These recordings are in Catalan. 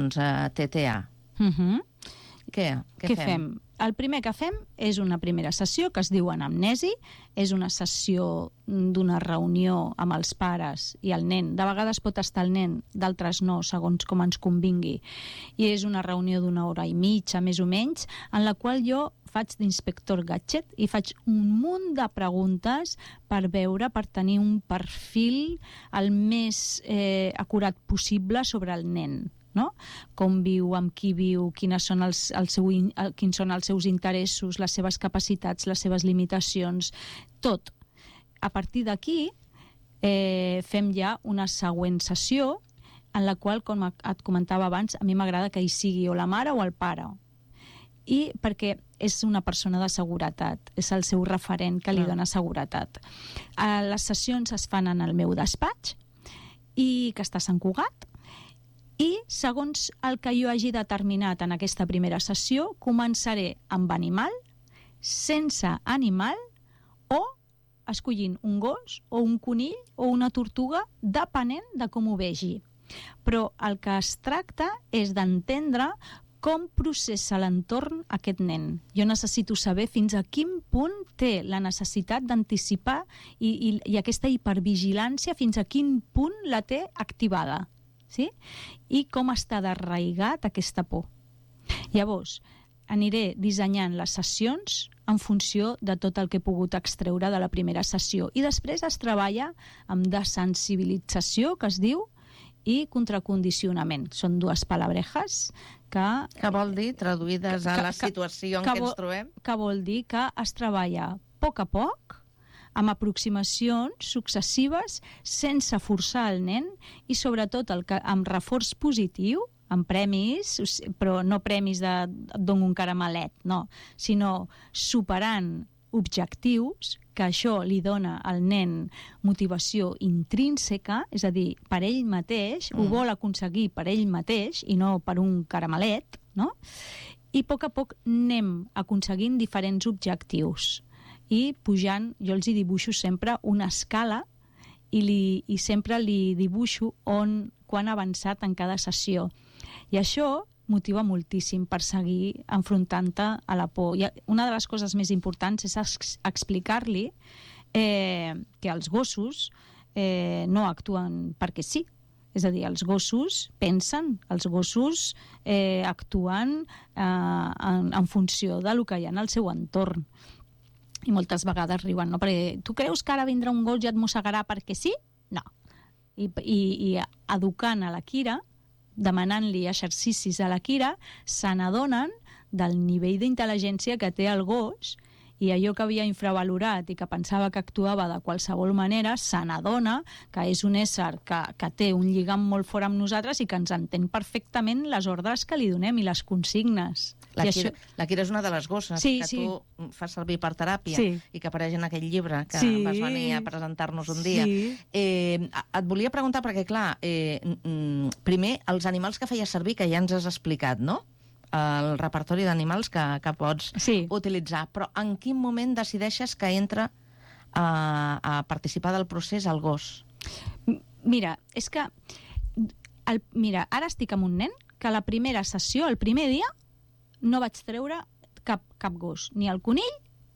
sessions TTA. Què fem? El primer que fem és una primera sessió que es diu anamnesi, és una sessió d'una reunió amb els pares i el nen. De vegades pot estar el nen, d'altres no, segons com ens convingui. I és una reunió d'1 hora i mitja, més o menys, en la qual jo faig d'inspector gadget i faig un munt de preguntes per tenir un perfil el més acurat possible sobre el nen. No? Com viu, amb qui viu, quins són els seus interessos, les seves capacitats, les seves limitacions, tot. A partir d'aquí fem ja una següent sessió en la qual, com et comentava abans, a mi m'agrada que hi sigui o la mare o el pare. I perquè és una persona de seguretat, és el seu referent que li dona seguretat. Les sessions es fan en el meu despatx, i que està a Sant Cugat, i segons el que jo hagi determinat en aquesta primera sessió, començaré amb animal, sense animal, o escollint un gos, o un conill, o una tortuga, depenent de com ho vegi. Però el que es tracta és d'entendre com processa l'entorn aquest nen. Jo necessito saber fins a quin punt té la necessitat d'anticipar i aquesta hipervigilància, fins a quin punt la té activada. Sí? I com està d'arraigat aquesta por. Llavors, aniré dissenyant les sessions en funció de tot el que he pogut extreure de la primera sessió. I després es treballa amb desensibilització, que es diu, i contracondicionament. Són dues palabrejas que... Què vol dir, traduïdes a la situació en què ens trobem? Que vol dir que es treballa a poc, amb aproximacions successives, sense forçar el nen, i sobretot amb reforç positiu, amb premis, però no premis de et dono un caramelet, no, sinó superant objectius, que això li dona al nen motivació intrínseca, és a dir, per ell mateix, ho vol aconseguir per ell mateix i no per un caramelet, no? I a poc anem aconseguint diferents objectius. I pujant, jo els hi dibuixo sempre una escala i sempre li dibuixo quan ha avançat en cada sessió. I això motiva moltíssim per seguir enfrontant-te a la por. I una de les coses més importants és explicar-li que els gossos no actuen perquè sí. És a dir, els gossos pensen, els gossos actuen en funció del que hi ha en el seu entorn. I moltes vegades riuen, no? Perquè tu creus que ara vindrà un gos i et mossegarà perquè sí? No. I educant a la Kira, demanant-li exercicis a la Kira, se n'adonen del nivell d'intel·ligència que té el gos, i allò que havia infravalorat i que pensava que actuava de qualsevol manera, se n'adona que és un ésser que té un lligam molt fort amb nosaltres i que ens entén perfectament les ordres que li donem i les consignes. La Kira és una de les gosses que tu fas servir per teràpia i que apareix en aquell llibre que vas venir a presentar-nos un dia. Et volia preguntar, perquè clar, primer, els animals que feies servir, que ja ens has explicat, no? El repertori d'animals que pots utilitzar, però en quin moment decideixes que entra a participar del procés el gos? Mira, és que ara estic amb un nen que a la primera sessió, el primer dia, no vaig treure cap gos, ni el conill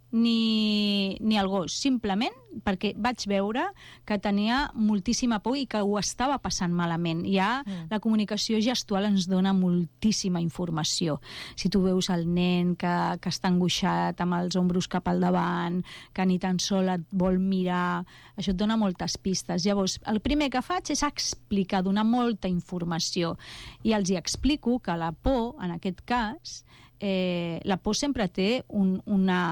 ni el gos, simplement perquè vaig veure que tenia moltíssima por i que ho estava passant malament. Ja la comunicació gestual ens dona moltíssima informació. Si tu veus el nen que està angoixat amb els ombros cap al davant, que ni tan sol et vol mirar, això et dona moltes pistes. Llavors, el primer que faig és explicar, donar molta informació, i els hi explico que la por, en aquest cas, la por sempre té un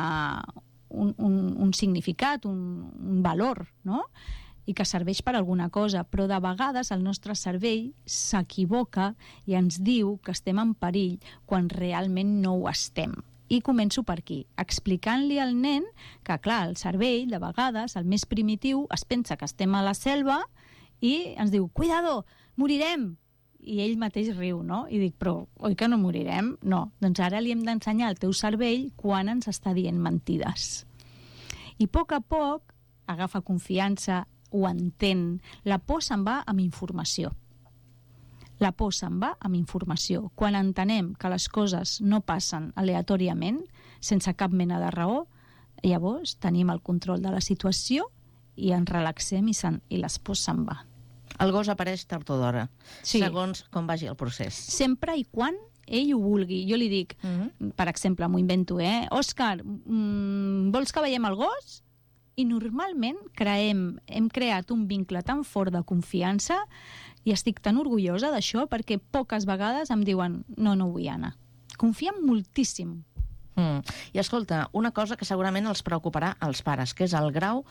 significat, un valor, no? I que serveix per alguna cosa, però de vegades el nostre cervell s'equivoca i ens diu que estem en perill quan realment no ho estem. I començo per aquí, explicant-li al nen que, clar, el cervell, de vegades, el més primitiu, es pensa que estem a la selva i ens diu, cuidado, morirem! I ell mateix riu, no? I dic, però oi que no morirem? No. Doncs ara li hem d'ensenyar al teu cervell quan ens està dient mentides. I a poc agafa confiança, ho entén. La por se'n va amb informació. La por se'n va amb informació. Quan entenem que les coses no passen aleatòriament, sense cap mena de raó, llavors tenim el control de la situació i ens relaxem i les pors se'n va. El gos apareix tard o d'hora, segons com vagi el procés. Sempre i quan ell ho vulgui. Jo li dic, per exemple, m'ho invento, Òscar, vols que veiem el gos? I normalment hem creat un vincle tan fort de confiança i estic tan orgullosa d'això perquè poques vegades em diuen no vull anar. Confiem moltíssim. I escolta, una cosa que segurament els preocuparà als pares, que és el grau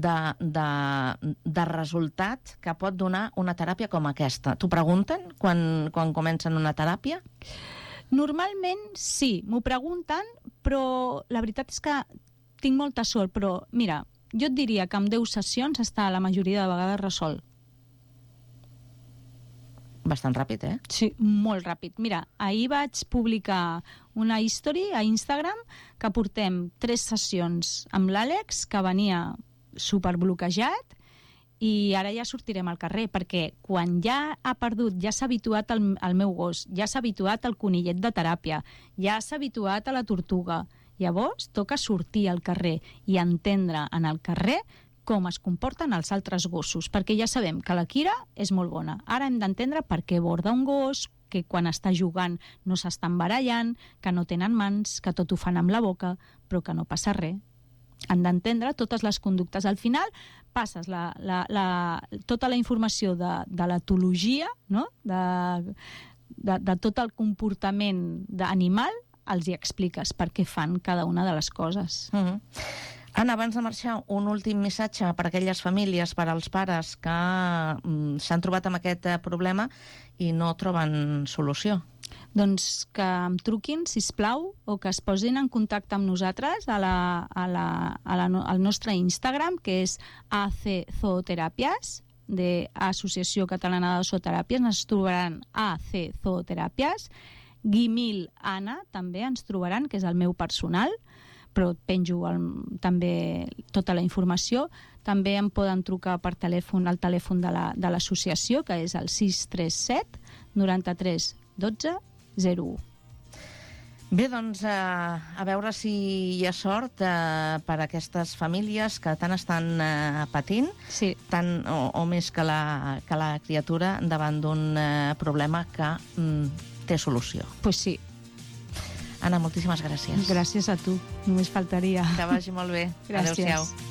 de resultat que pot donar una teràpia com aquesta. T'ho pregunten quan comencen una teràpia? Normalment sí, m'ho pregunten, però la veritat és que tinc molta sort, però mira, jo et diria que amb 10 sessions està la majoria de vegades resolt. Bastant ràpid, Sí, molt ràpid. Mira, ahir vaig publicar una history a Instagram que portem 3 sessions amb l'Àlex, que venia superbloquejat, i ara ja sortirem al carrer, perquè quan ja ha perdut, ja s'ha habituat al meu gos, ja s'ha habituat al conillet de teràpia, ja s'ha habituat a la tortuga, llavors toca sortir al carrer i entendre en el carrer com es comporten els altres gossos, perquè ja sabem que la Kira és molt bona. Ara hem d'entendre per què borda un gos, que quan està jugant no s'estan barallant, que no tenen mans, que tot ho fan amb la boca, però que no passa res. Han d'entendre totes les conductes. Al final passes tota la informació de l'etologia, no? de tot el comportament d'animal, els hi expliques per què fan cada una de les coses. Anna, abans de marxar, un últim missatge per a aquelles famílies, per als pares que s'han trobat amb aquest problema i no troben solució. Doncs que em truquin, sisplau, o que es posin en contacte amb nosaltres al nostre Instagram, que és AC Zooterapias, de Associació Catalana de Zooteràpies. Ens trobaran AC Zooterapias. Guimil Anna, també ens trobaran, que és el meu personal, però penjo també tota la informació. També em poden trucar per telèfon al telèfon de l'associació, que és el 637 93 12 01. Bé, doncs, a veure si hi ha sort per a aquestes famílies que tant estan patint, tant o més que la criatura davant d'un problema que té solució. Pues sí. Anna, moltíssimes gràcies. Gràcies a tu, només faltaria. Que vagi molt bé. Gràcies. Adéu-siau.